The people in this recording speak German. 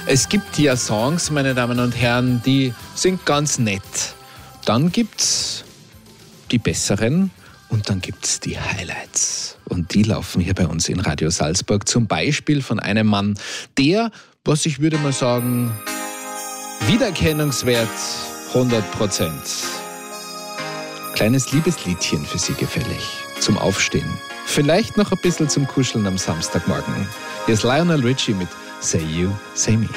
Es gibt ja Songs, meine Damen und Herren, die sind ganz nett. Dann gibt's die besseren und dann gibt's die Highlights. Und die laufen hier bei uns in Radio Salzburg. Zum Beispiel von einem Mann, der, was ich würde mal sagen, Wiedererkennungswert 100%. Kleines Liebesliedchen für Sie gefällig. Zum Aufstehen. Vielleicht noch ein bisschen zum Kuscheln am Samstagmorgen. Hier ist Lionel Richie mit Say You, Say Me.